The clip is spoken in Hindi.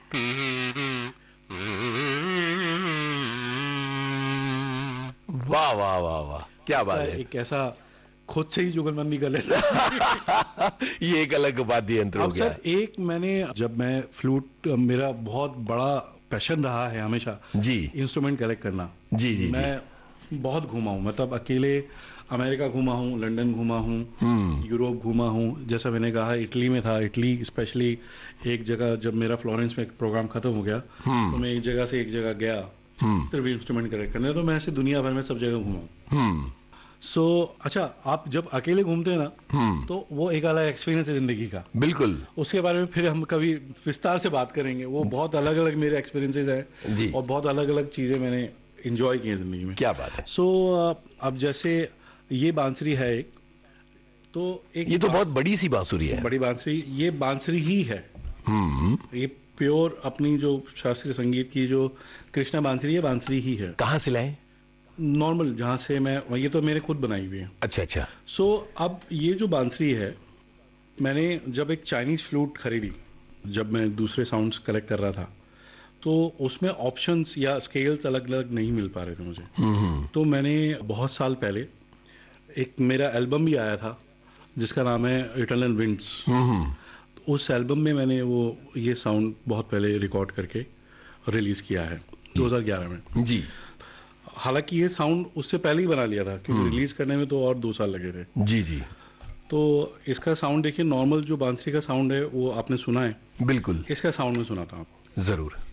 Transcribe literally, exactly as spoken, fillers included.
वाह वाह वाह वाह, क्या बात है। एक ऐसा खुद से ही जुगलबंदी कर लेता ये एक अलग वाद्य यंत्र हो गया। सर एक मैंने, जब मैं फ्लूट, मेरा बहुत बड़ा पैशन रहा है हमेशा जी, इंस्ट्रूमेंट कलेक्ट करना। जी जी मैं जी। बहुत घूमा हूँ, मतलब अकेले अमेरिका घूमा हूँ, लंदन घूमा हूँ, यूरोप घूमा हूँ। जैसा मैंने कहा इटली में था, इटली स्पेशली एक जगह, जब मेरा फ्लोरेंस में एक प्रोग्राम खत्म हो गया तो मैं एक जगह से एक जगह गया सिर्फ इंस्ट्रूमेंट कलेक्ट करने। तो मैं ऐसे दुनिया भर में सब जगह घूमा हूँ। सो so, अच्छा, आप जब अकेले घूमते हैं ना तो वो एक अलग एक्सपीरियंस है जिंदगी का। बिल्कुल, उसके बारे में फिर हम कभी विस्तार से बात करेंगे। वो बहुत अलग अलग मेरे एक्सपीरियंसेस हैं जी, और बहुत अलग अलग चीजें मैंने एंजॉय की हैं जिंदगी में। क्या बात है। सो so, अब जैसे ये बांसुरी है एक, तो एक ये तो बहुत बड़ी सी बांसुरी है। बड़ी बांसुरी, ये बांसुरी ही है। ये प्योर अपनी जो शास्त्रीय संगीत की जो कृष्णा बांसुरी है, बांसुरी ही है। कहाँ से लाए? नॉर्मल जहां से मैं, ये तो मेरे खुद बनाई हुई है। अच्छा अच्छा। सो so, अब ये जो बांसुरी है, मैंने जब एक चाइनीज फ्लूट खरीदी, जब मैं दूसरे साउंड्स कलेक्ट कर रहा था, तो उसमें ऑप्शंस या स्केल्स अलग अलग नहीं मिल पा रहे थे मुझे। तो मैंने बहुत साल पहले एक मेरा एल्बम भी आया था जिसका नाम है इटर्नल विंड्स। उस एल्बम में मैंने वो ये साउंड बहुत पहले रिकॉर्ड करके रिलीज किया है दो हज़ार ग्यारह में जी। हालांकि ये साउंड उससे पहले ही बना लिया था क्योंकि रिलीज करने में तो और दो साल लगे थे जी जी। तो इसका साउंड देखिए, नॉर्मल जो बांसुरी का साउंड है वो आपने सुना है, बिल्कुल, इसका साउंड में सुना था आप। जरूर।